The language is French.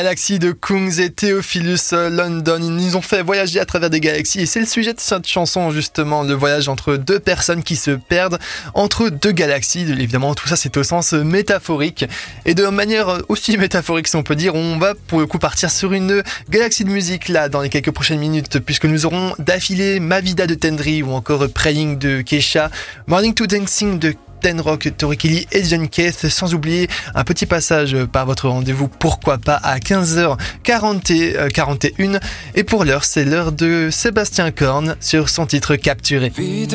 Galaxy de Kungs et Theophilus London, ils nous ont fait voyager à travers des galaxies et c'est le sujet de cette chanson justement, le voyage entre deux personnes qui se perdent entre deux galaxies. Évidemment tout ça c'est au sens métaphorique et de manière aussi métaphorique si on peut dire, on va pour le coup partir sur une galaxie de musique là dans les quelques prochaines minutes puisque nous aurons d'affilée Ma Vida de Tendry ou encore Praying de Kesha, Morning to Dancing de Ten Rock, Tori Kelly et John Keith, sans oublier un petit passage par votre rendez-vous pourquoi pas à 15h41 et pour l'heure c'est l'heure de Sébastien Korn sur son titre Capturé.